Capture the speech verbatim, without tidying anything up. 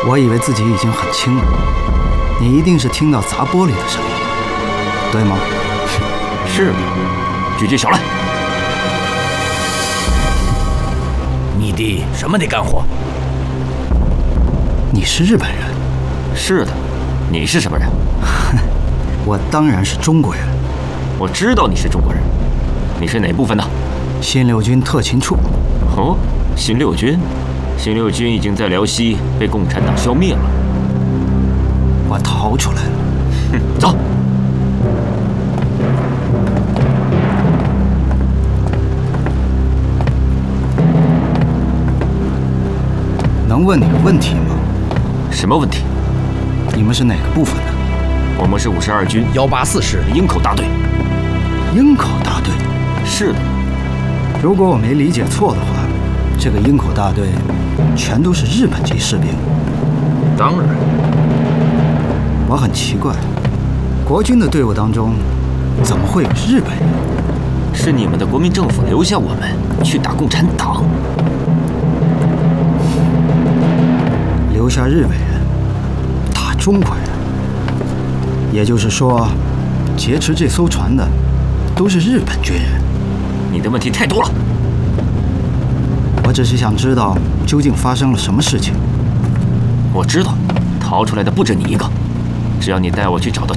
我以为自己已经很轻了，你一定是听到砸玻璃的声音，对吗？ 是的，举起手来。 你的什么的干活？ 你是日本人？ 是的，你是什么人？ 我当然是中国人。 我知道你是中国人，你是哪部分的？ 新六军特勤处。 哦，新六军，新六军已经在辽西被共产党消灭了。 我逃出来了。 哼，走。 能问你个问题吗？ 什么问题？ 你们是哪个部分的？ 我们是五十二军幺八四师营口大队。 营口大队？ 是的。 如果我没理解错的话，这个营口大队全都是日本籍士兵。 当然。 我很奇怪，国军的队伍当中怎么会有日本人？ 是你们的国民政府留下我们去打共产党。 留下日本人打中国人，也就是说，劫持这艘船的都是日本军人。 你的问题太多了。 我只是想知道究竟发生了什么事情。 我知道，逃出来的不止你一个，只要你带我去找到